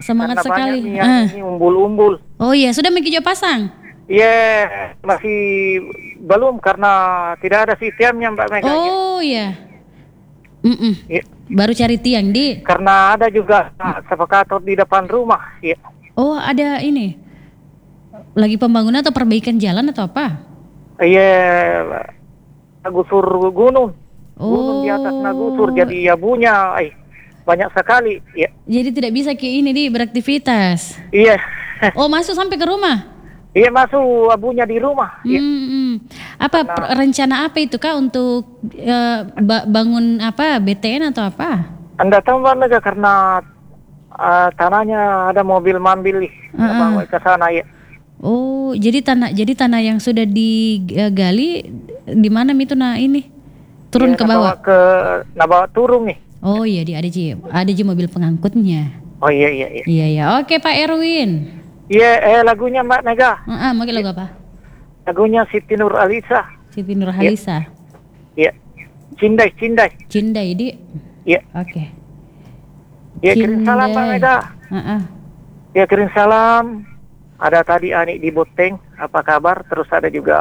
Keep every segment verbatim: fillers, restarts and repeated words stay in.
Semangat karena sekali. banyak nih yang Ah. ini umbul-umbul. Oh iya, sudah Megijo pasang? Iya, masih belum karena tidak ada sistemnya Mbak Mega. Ya. Oh iya. Mm-mm. Ya, Baru cari tiang di. karena ada juga sepakator di depan rumah. Ya. Oh ada ini. Lagi pembangunan atau perbaikan jalan atau apa? Iya, gusur gunung. Gunung di atas Nagusur Oh. jadi abunya eh, banyak sekali. Ya. Jadi tidak bisa ke ini di beraktivitas. Iya. Oh masuk sampai ke rumah. Iya masuk abunya di rumah. Ya. Hmm, apa Karena- per- rencana apa itu Kak untuk eh, ba- bangun apa B T N atau apa? Anda tahu Mbak Mega karena uh, tanahnya ada mobil mambil nih, Uh-uh. bawa ke sana ya. Oh, jadi tanah jadi tanah yang sudah digali di mana itu nah ini turun Iya, ke nah bawah. bawa ke, nah bawa turun nih. Oh iya, di ada ji ada ji mobil pengangkutnya. Oh iya iya iya. Iya ya, oke Pak Erwin. Iya, eh lagunya Mbak Mega, Ah, mau lagu apa? lagunya Siti Nur Alisa. Siti Nurhalisa. Iya, Cindai Cindai. Cindai di. Iya, Oke. iya kirim salam Mbak Cindai. Mega. Heeh. Iya kirim salam. Ada tadi Ani di Boteng, apa kabar? Terus ada juga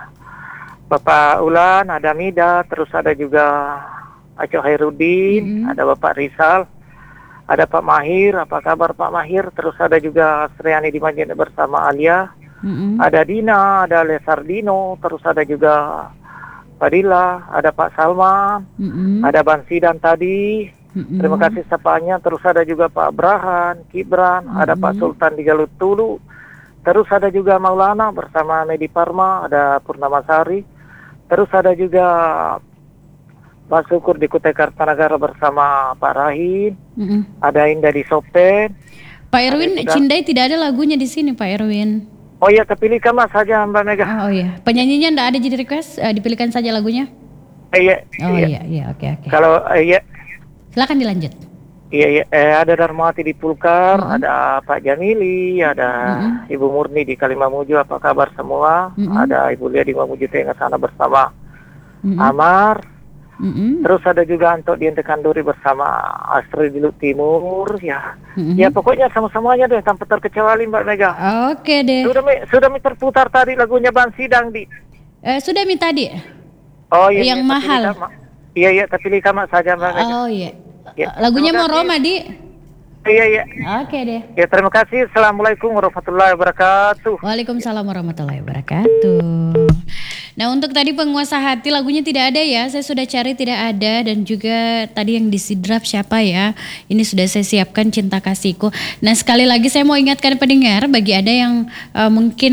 Bapak Ulan, ada Mida, terus ada juga Aco Hairudin, Mm-mm. ada Bapak Rizal. Ada Pak Mahir, apa kabar Pak Mahir? Terus ada juga Sriani di Majene bersama Alia. Mm-mm. Ada Dina, ada Lesardino, terus ada juga Fadila, ada Pak Salman, Mm-mm. ada Bansidan tadi. Mm-mm. Terima kasih sapanya. Terus ada juga Pak Brahan, Kibran, ada Pak Sultan di Galut Tulu. Terus ada juga Maulana bersama Medi Parma, ada Purnamasari. Terus ada juga Pak Syukur di Kutai Kartanagara bersama Pak Rahim. Mm-mm. Ada Indah di Sopen. Pak Erwin, Ada juga- Cindai tidak ada lagunya di sini Pak Erwin. Oh iya, terpilihkan mas saja Mbak Mega. Oh, oh iya, penyanyinya ndak ada jadi request, eh, dipilihkan saja lagunya. Eh, iya, Oh iya. iya, iya, oke oke. Kalau eh, iya, Silakan dilanjut. iya, iya. Eh, ada Darmawati di Pulkar, Mm-mm. ada Pak Jamili, ada Mm-mm. Ibu Murni di Kalimamuju. Apa kabar semua? Mm-mm. Ada Ibu Lia di Mamuju Tengah sana bersama Mm-mm. Amar. Mm-mm. Terus ada juga Anto di Ente Kanduri bersama Astri di Lut Timur. Ya, Mm-mm. ya pokoknya sama-samanya deh tanpa terkecuali Mbak Mega. Oke deh. Sudah mi, sudah mi terputar tadi lagunya Ban Sidang di. Eh, sudah mi tadi. Oh iya, Yang iya, mahal. terpilihkan, Ma. Iya iya, terpilihkan mas saja Mbak Mega. Oh iya. Ya, Lagunya terima mau kasih. Roma di. Iya iya. Oke deh. Ya terima kasih. Assalamualaikum warahmatullahi wabarakatuh. Waalaikumsalam warahmatullahi wabarakatuh. Nah untuk tadi penguasa hati lagunya tidak ada ya, saya sudah cari tidak ada, dan juga tadi yang di sidrap siapa ya, ini sudah saya siapkan Cinta Kasihku. Nah sekali lagi saya mau ingatkan pendengar, bagi ada yang uh, mungkin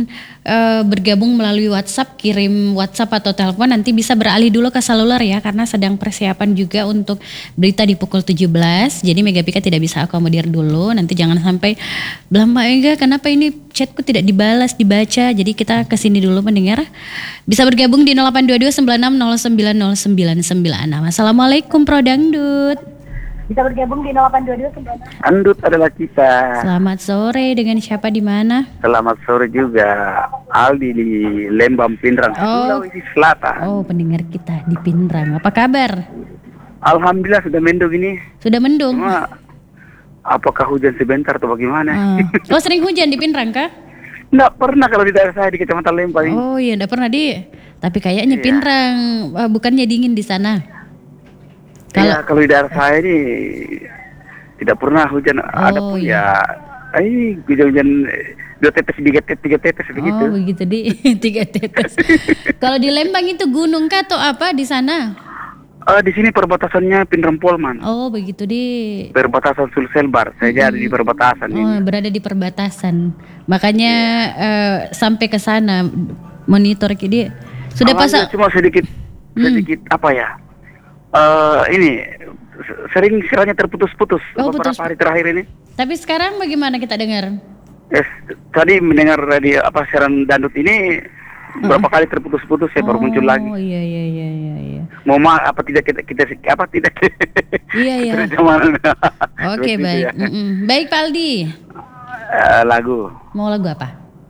uh, bergabung melalui WhatsApp, kirim WhatsApp atau telepon, nanti bisa beralih dulu ke seluler ya, karena sedang persiapan juga untuk berita di pukul tujuh belas, jadi Megapika tidak bisa akomodir dulu, nanti jangan sampai belah Mbak Mega kenapa ini chatku tidak dibalas, dibaca, jadi kita kesini dulu pendengar. Bisa bergabung di nol delapan dua dua sembilan enam nol sembilan nol sembilan sembilan enam. Assalamualaikum Pro Dangdut. Bisa bergabung di nol delapan dua dua sembilan. Andut adalah kita. Selamat sore, dengan siapa di mana? Selamat sore juga. Aldi di Lembang Pindrang, Oh. Sulawesi Selatan. Oh, pendengar kita di Pindrang. Apa kabar? Alhamdulillah sudah mendung ini. Sudah mendung? Cuma apakah hujan sebentar atau bagaimana? Ah. Oh, sering hujan di Pindrang kah? Nggak pernah kalau di daerah saya di Kecamatan Lembang. ini. Oh iya, enggak pernah di. Tapi kayaknya Iya. Pindrang ah, bukannya dingin di sana. Iya, Kalau kalau di daerah saya ini tidak pernah hujan. Ada Oh, pun iya. ya, eh hujan-hujan eh, dua tetes, tiga tetes, tiga tetes begitu. Oh, begitu di tiga tetes. Kalau di Lembang itu gunung kah atau apa di sana? Eh, di sini perbatasannya Pindrang Polman. Oh, begitu di. Perbatasan Sulselbar. Saya jadi di perbatasan Oh, ini. berada di perbatasan. Makanya eh, sampai ke sana monitor jadi sudah Alhamdulillah, pasang. cuma sedikit Hmm. sedikit apa ya? Eh ini s- sering siarannya terputus-putus Oh, beberapa putus. hari terakhir ini. Tapi sekarang bagaimana kita dengar? Eh, tadi mendengar radio apa siaran dandut ini berapa kali terputus-putus saya baru muncul lagi. Oh iya iya iya iya iya. Mau ma apa tidak kita, kita apa tidak? Iya, iya. Kita zaman- Oke, Begitu baik. ya. Mm-mm. Baik Pak Aldi. Eh, lagu Mau lagu apa?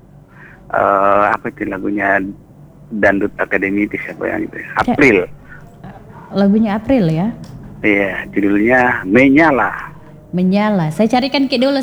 eh apa itu lagunya dandut akademitis apa yang itu? April. Lagunya April ya. Iya, judulnya Menyala. Menyala. Saya carikan ke dulu